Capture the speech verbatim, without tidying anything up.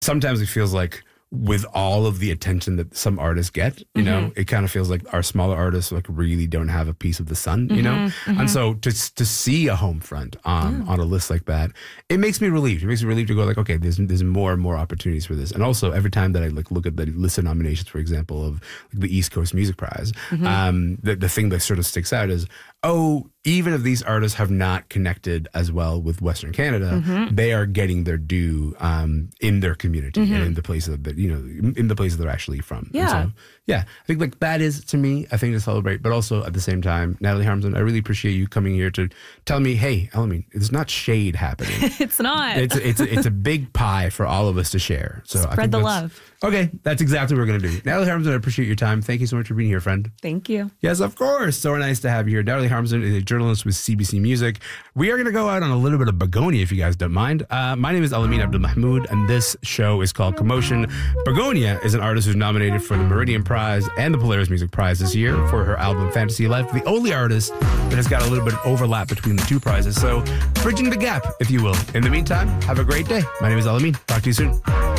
sometimes it feels like with all of the attention that some artists get, you mm-hmm. know, it kind of feels like our smaller artists like really don't have a piece of the sun, you mm-hmm, know? Mm-hmm. And so to to see a Homefront um, yeah. on a list like that, it makes me relieved. It makes me relieved to go like, okay, there's there's more and more opportunities for this. And also every time that I like look at the list of nominations, for example, of like, the East Coast Music Prize, mm-hmm. um, the, the thing that sort of sticks out is, oh, even if these artists have not connected as well with Western Canada, mm-hmm. they are getting their due um, in their community mm-hmm. and in the places that, you know, in the places they're actually from. Yeah. So, yeah, I think like that is, to me, a thing to celebrate. But also at the same time, Natalie Harmson, I really appreciate you coming here to tell me, hey, Elamine, it's not shade happening. It's not. It's it's a, it's a big pie for all of us to share. So Spread I think the that's, love. Okay, that's exactly what we're going to do. Natalie Harmson, I appreciate your time. Thank you so much for being here, friend. Thank you. Yes, of course. So nice to have you here. Natalie Harmson is a journalist with C B C Music. We are going to go out on a little bit of Begonia, if you guys don't mind. Uh, my name is Elamine Abdelmahmoud, and this show is called Commotion. Begonia is an artist who's nominated for the Meridian Prize and the Polaris Music Prize this year for her album Fantasy Life, the only artist that has got a little bit of overlap between the two prizes. So bridging the gap, if you will. In the meantime, have a great day. My name is Elamine. Talk to you soon.